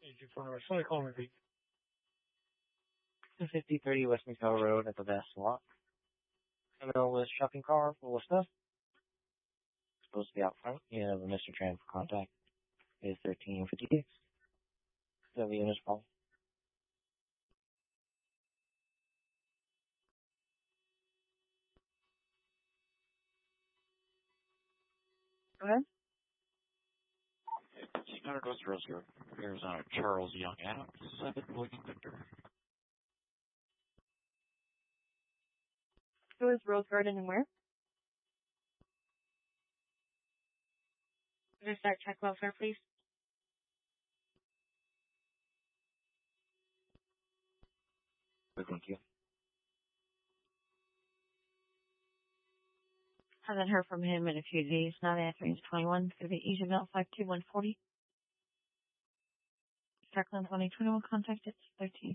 Agent for number. Somebody call me, Pete. 5030 West McCall Road at the Vest Lot. Criminal with shopping car full of stuff. Supposed to be out front. You have a Mr. Tran for contact. It is 1356. So the unit's call. Go ahead. 1500 West Rose Road, Arizona, Charles Young Adams, 7 William Victor. So is Rose Garden and where? Just that check welfare, please. Thank you. Haven't heard from him in a few days. Now the answer is 21 for the Asia Belt 52140. Strickland 2021 contact, it's 13.